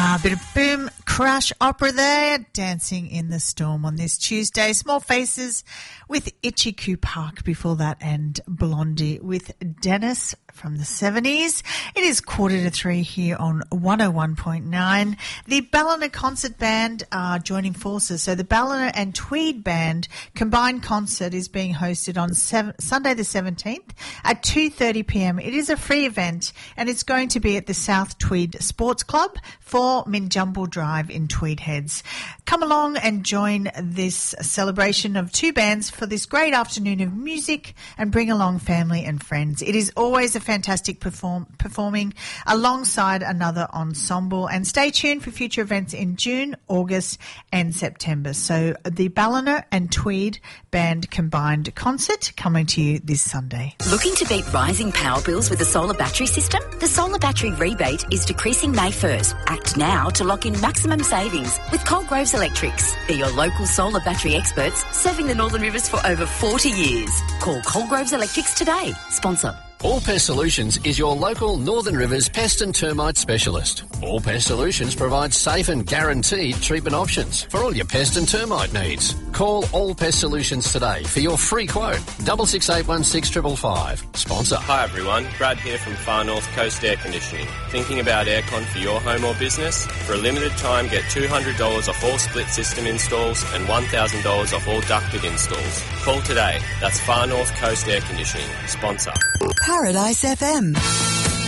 A bit of boom crash opera there, Dancing in the Storm on this Tuesday. Small Faces with Itchy Park before that, and Blondie with Dennis from the 70s. It is 2:45 here on 101.9. The Ballina Concert Band are joining forces. So the Ballina and Tweed Band combined concert is being hosted on Sunday the 17th at 2:30pm. It is a free event and it's going to be at the South Tweed Sports Club, 4 Minjumble Drive in Tweed Heads. Come along and join this celebration of two bands for this great afternoon of music, and bring along family and friends. It is always a fantastic performing alongside another ensemble, and stay tuned for future events in June, August and September. So the Ballina and Tweed Band combined concert coming to you this Sunday. Looking to beat rising power bills with a solar battery system? The solar battery rebate is decreasing May 1st. Act now to lock in maximum savings with Coalgroves Electrics. They're your local solar battery experts, serving the Northern Rivers for over 40 years. Call Coalgroves Electrics today. Sponsor. All Pest Solutions is your local Northern Rivers pest and termite specialist. All Pest Solutions provides safe and guaranteed treatment options for all your pest and termite needs. Call All Pest Solutions today for your free quote. 66816555. Sponsor. Hi everyone, Brad here from Far North Coast Air Conditioning. Thinking about aircon for your home or business? For a limited time, get $200 off all split system installs and $1,000 off all ducted installs. Call today. That's Far North Coast Air Conditioning. Sponsor. Paradise FM.